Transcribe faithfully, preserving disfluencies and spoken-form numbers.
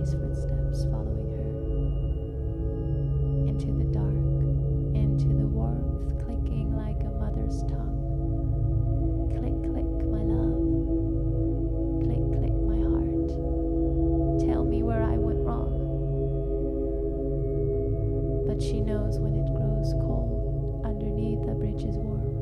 Daddy's footsteps following her into the dark, into the warmth, clicking like a mother's tongue. Click, click, my love. Click, click, my heart. Tell me where I went wrong. But she knows when it grows cold underneath the bridge's warmth.